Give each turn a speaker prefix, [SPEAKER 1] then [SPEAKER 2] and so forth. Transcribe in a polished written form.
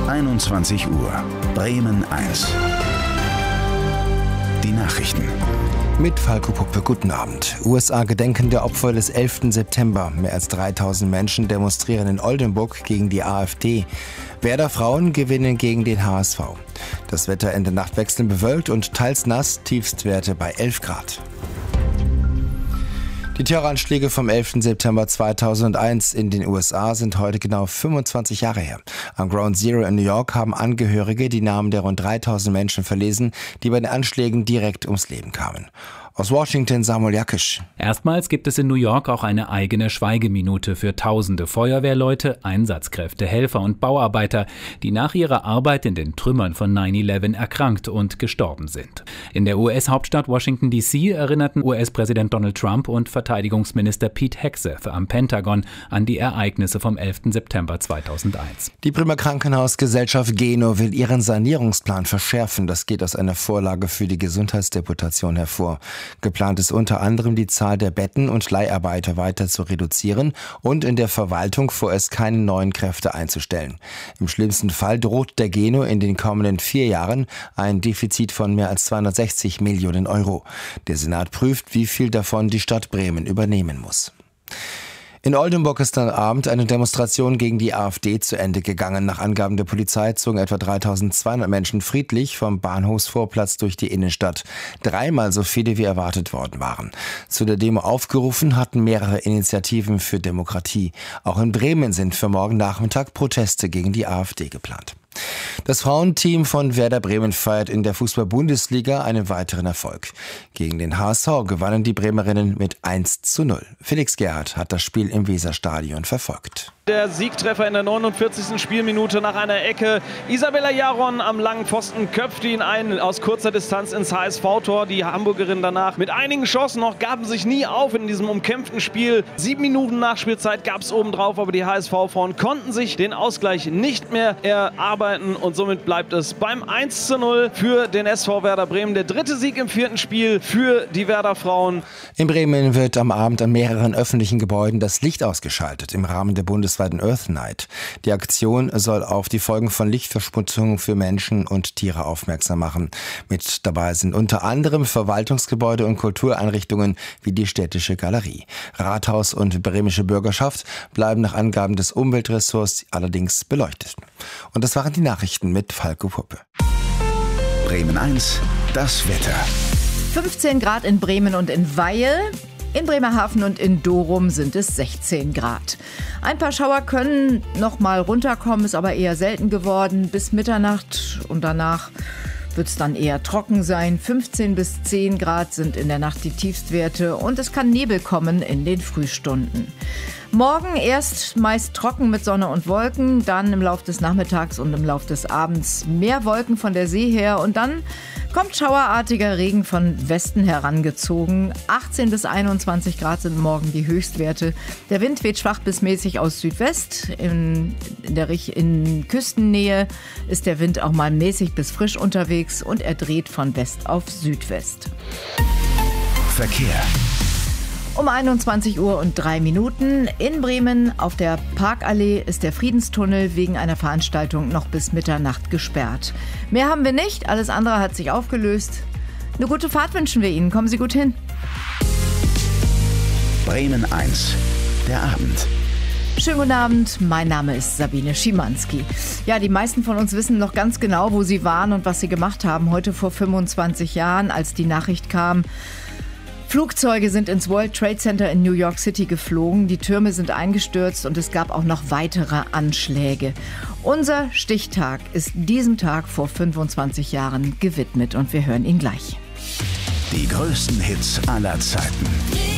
[SPEAKER 1] 21 Uhr. Bremen 1. Die Nachrichten.
[SPEAKER 2] Mit Falco Puppe, guten Abend. USA gedenken der Opfer des 11. September. Mehr als 3000 Menschen demonstrieren in Oldenburg gegen die AfD. Werder Frauen gewinnen gegen den HSV. Das Wetter in der Nacht wechselnd bewölkt und teils nass, Tiefstwerte bei 11 Grad. Die Terroranschläge vom 11. September 2001 in den USA sind heute genau 25 Jahre her. Am Ground Zero in New York haben Angehörige die Namen der rund 3000 Menschen verlesen, die bei den Anschlägen direkt ums Leben kamen. Aus Washington Samuel Jakisch.
[SPEAKER 3] Erstmals gibt es in New York auch eine eigene Schweigeminute für tausende Feuerwehrleute, Einsatzkräfte, Helfer und Bauarbeiter, die nach ihrer Arbeit in den Trümmern von 9/11 erkrankt und gestorben sind. In der US-Hauptstadt Washington D.C. erinnerten US-Präsident Donald Trump und Verteidigungsminister Pete Hegseth am Pentagon an die Ereignisse vom 11. September 2001.
[SPEAKER 2] Die Bremer Krankenhausgesellschaft Geno will ihren Sanierungsplan verschärfen. Das geht aus einer Vorlage für die Gesundheitsdeputation hervor. Geplant ist unter anderem, die Zahl der Betten und Leiharbeiter weiter zu reduzieren und in der Verwaltung vorerst keine neuen Kräfte einzustellen. Im schlimmsten Fall droht der Geno in den kommenden 4 Jahren ein Defizit von mehr als 260 Millionen Euro. Der Senat prüft, wie viel davon die Stadt Bremen übernehmen muss. In Oldenburg ist am Abend eine Demonstration gegen die AfD zu Ende gegangen. Nach Angaben der Polizei zogen etwa 3200 Menschen friedlich vom Bahnhofsvorplatz durch die Innenstadt. 3-mal so viele wie erwartet worden waren. Zu der Demo aufgerufen hatten mehrere Initiativen für Demokratie. Auch in Bremen sind für morgen Nachmittag Proteste gegen die AfD geplant. Das Frauenteam von Werder Bremen feiert in der Fußball-Bundesliga einen weiteren Erfolg. Gegen den HSV gewannen die Bremerinnen mit 1:0. Felix Gerhardt hat das Spiel im Weserstadion verfolgt.
[SPEAKER 4] Der Siegtreffer in der 49. Spielminute nach einer Ecke. Isabella Jaron am langen Pfosten köpfte ihn ein aus kurzer Distanz ins HSV-Tor. Die Hamburgerinnen danach mit einigen Chancen noch gaben sich nie auf in diesem umkämpften Spiel. 7 Minuten Nachspielzeit gab es obendrauf, aber die HSV-Frauen konnten sich den Ausgleich nicht mehr erarbeiten und somit bleibt es beim 1:0 für den SV Werder Bremen. Der 3. Sieg im 4. Spiel für die Werder Frauen.
[SPEAKER 2] In Bremen wird am Abend an mehreren öffentlichen Gebäuden das Licht ausgeschaltet im Rahmen der bundesweiten Earth Night. Die Aktion soll auf die Folgen von Lichtverschmutzung für Menschen und Tiere aufmerksam machen. Mit dabei sind unter anderem Verwaltungsgebäude und Kultureinrichtungen wie die Städtische Galerie. Rathaus und bremische Bürgerschaft bleiben nach Angaben des Umweltressorts allerdings beleuchtet. Und das waren die Nachrichten mit Falco Puppe.
[SPEAKER 1] Bremen 1, das Wetter.
[SPEAKER 5] 15 Grad in Bremen und in Weihe. In Bremerhaven und in Dorum sind es 16 Grad. Ein paar Schauer können noch mal runterkommen, ist aber eher selten geworden. Bis Mitternacht und danach wird es dann eher trocken sein. 15 bis 10 Grad sind in der Nacht die Tiefstwerte und es kann Nebel kommen in den Frühstunden. Morgen erst meist trocken mit Sonne und Wolken, dann im Laufe des Nachmittags und im Laufe des Abends mehr Wolken von der See her und dann kommt schauerartiger Regen von Westen herangezogen. 18 bis 21 Grad sind morgen die Höchstwerte. Der Wind weht schwach bis mäßig aus Südwest. In Küstennähe ist der Wind auch mal mäßig bis frisch unterwegs und er dreht von West auf Südwest.
[SPEAKER 1] Verkehr.
[SPEAKER 5] Um 21 Uhr und 3 Minuten in Bremen auf der Parkallee ist der Friedenstunnel wegen einer Veranstaltung noch bis Mitternacht gesperrt. Mehr haben wir nicht, alles andere hat sich aufgelöst. Eine gute Fahrt wünschen wir Ihnen, kommen Sie gut hin.
[SPEAKER 1] Bremen 1, der Abend.
[SPEAKER 5] Schönen guten Abend, mein Name ist Sabine Schimanski. Ja, die meisten von uns wissen noch ganz genau, wo sie waren und was sie gemacht haben. Heute vor 25 Jahren, als die Nachricht kam, Flugzeuge sind ins World Trade Center in New York City geflogen, die Türme sind eingestürzt und es gab auch noch weitere Anschläge. Unser Stichtag ist diesem Tag vor 25 Jahren gewidmet und wir hören ihn gleich.
[SPEAKER 1] Die größten Hits aller Zeiten.